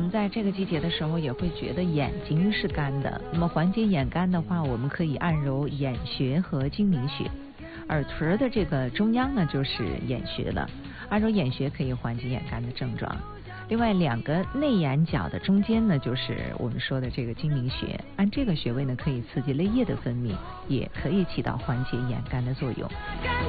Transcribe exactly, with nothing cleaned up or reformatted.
们在这个季节的时候也会觉得眼睛是干的，那么缓解眼干的话，我们可以按揉眼穴和睛明穴。耳垂的这个中央呢就是眼穴了，按揉眼穴可以缓解眼干的症状。另外两个内眼角的中间呢就是我们说的这个睛明穴，按这个穴位呢可以刺激泪液的分泌，也可以起到缓解眼干的作用。